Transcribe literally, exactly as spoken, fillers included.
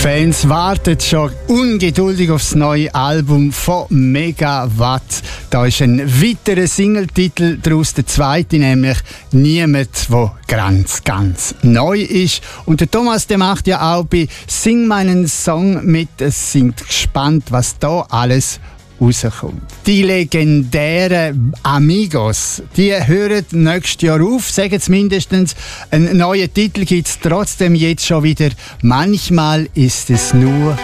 Fans warten schon ungeduldig aufs neue Album von Megawatt. Da ist ein weiterer Singletitel daraus, der zweite, nämlich «Niemand, wo ganz, ganz neu ist». Und der Thomas, der macht ja auch bei «Sing meinen Song» mit. Es sind gespannt, was da alles rauskommt. Die legendären Amigos, die hören nächstes Jahr auf, sagen es mindestens. Einen neuen Titel gibt es trotzdem jetzt schon wieder. Manchmal ist es nur